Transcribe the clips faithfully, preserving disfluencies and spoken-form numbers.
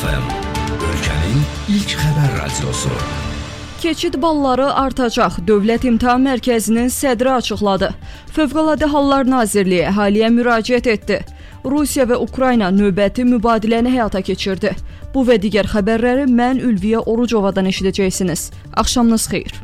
F M, ölkənin ilk xəbər radiosu. Keçid balları artacaq. Dövlət İmtahan Mərkəzinin sədri açıqladı. Fövqəladə Hallar Nazirliyi əhaliyə müraciət etdi. Rusiya və Ukrayna növbəti mübadiləni həyata keçirdi. Bu və digər xəbərləri mən Ülviyə Orucovadan eşidəcəksiniz. Axşamınız xeyir.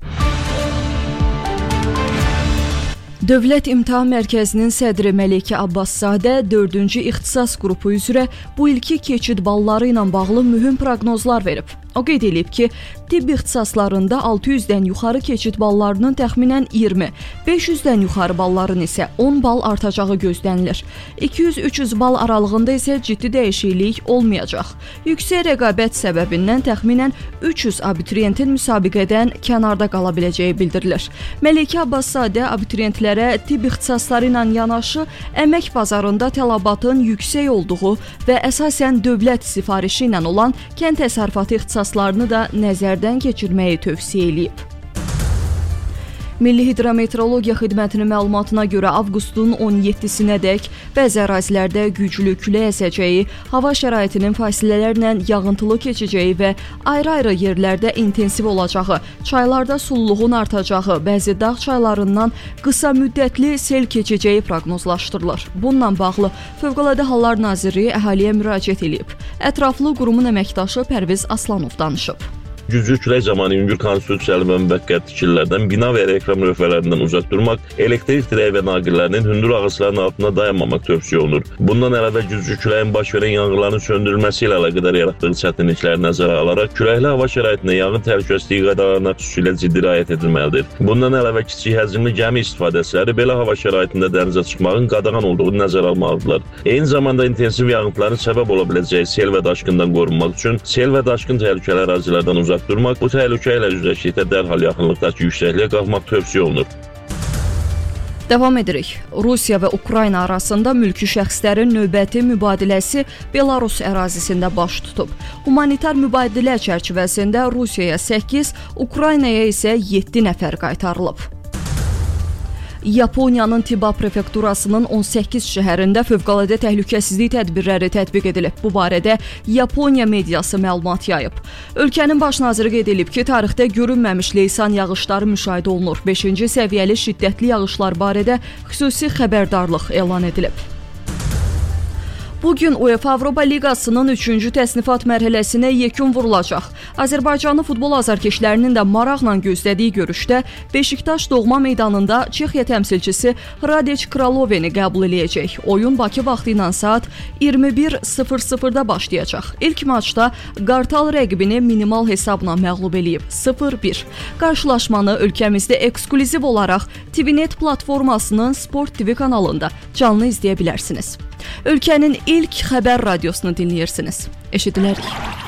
Dövlət İmtahan Mərkəzinin sədri Məlikə Abbaszadə dördüncü ixtisas qrupu üzrə bu ilki keçid balları ilə bağlı mühüm proqnozlar verib. O qeyd edib ki, tibb ixtisaslarında altı yüzdən yuxarı keçid ballarının təxminən iyirmi, beş yüzdən yuxarı balların isə on bal artacağı gözlənilir. iki yüz üç yüz bal aralığında isə ciddi dəyişiklik olmayacaq. Yüksək rəqabət səbəbindən təxminən üç yüz abituriyentin müsabiqədən kənarda qala biləcəyi bildirilir. Məlikə Abbaszadə abituriyentlərə tibb ixtisasları ilə yanaşı əmək bazarında tələbatın yüksək olduğu və əsasən dövlət sifarişi ilə olan kənd təsərrüfatı ixtisaslarını da nəzərdən keçirməyi tövsiyə edib. Milli Hidrometeorologiya Xidmətinin məlumatına görə avqustun on yeddisinədək bəzi ərazilərdə güclü külək əsəcəyi, hava şəraitinin fasilələrlə yağıntılı keçəcəyi və ayrı-ayrı yerlərdə intensiv olacağı, çaylarda sululuğun artacağı, bəzi dağ çaylarından qısa müddətli sel keçəcəyi proqnozlaşdırılır. Bununla bağlı Fövqəladə Hallar Nazirliyi əhaliyə müraciət edib. Ətraflı qurumun əməkdaşı Pərviz Aslanov danışıb. Güclü külək zamanı yüngül konstruksiyalı və müvəqqəti tikililərdən, bina və ya reklam lövhələrindən uzaq durmaq, elektrik dirəyi və naqillərinin hündür ağacların altında dayanmamaq tövsiyə olunur. Bundan əlavə güclü küləyin baş verən yanğınların söndürülməsi ilə əlaqədar yaratdığı çətinlikləri nəzərə alaraq, küləkli hava şəraitində yanğın təhlükəsizliyi qaydalarına xüsusilə ciddi riayət edilməlidir. Bundan əlavə kiçik həcmli gəmi istifadəçiləri belə hava şəraitində dənizə çıxmağın qadağan olduğunu nəzərə almalıdırlar. Eyni zamanda intensiv yağıntıların səbəb ola biləcəyi sel və daşqından qorunmaq üçün sel və daşqın təhlükəli ərazilərdən uzaq durmaq, bu təhlükə ilə üzləşdikdə dərhal yaxınlıqdakı yüksəkliyə qalxmaq tövsiyə olunur. Davam edirik. Rusiya və Ukrayna arasında mülki şəxslərin növbəti mübadiləsi Belarus ərazisində baş tutub. Humanitar mübadilə çərçivəsində Rusiyaya səkkiz, Ukraynaya isə yeddi nəfər qaytarılıb. Yaponiyanın Tiba prefekturasının on səkkiz şəhərində fövqəladə təhlükəsizlik tədbirləri tətbiq edilib. Bu barədə Yaponiya mediası məlumat yayıb. Ölkənin baş naziri qeyd edib ki, tarixdə görünməmiş leysan yağışları müşahidə olunur. beşinci səviyyəli şiddətli yağışlar barədə xüsusi xəbərdarlıq elan edilib. Bugün UEFA Avropa Liqasının üçüncü təsnifat mərhələsinə yekun vurulacaq. Azərbaycanlı futbol azarkeşlərinin də maraqla gözlədiyi görüşdə Beşiktaş doğma meydanında Çexiya təmsilçisi Hradec Kraloveni qəbul edəcək. Oyun Bakı vaxtı ilə saat iyirmi bir sıfır sıfırda başlayacaq. İlk maçda Qartal rəqibini minimal hesabla məğlub eləyib sıfır bir. Qarşılaşmanı ölkəmizdə ekskluziv olaraq T V Net platformasının Sport T V kanalında canlı izləyə bilərsiniz. Ölkənin ilk xəbər radiosunu dinləyirsiniz. Eşidilərik.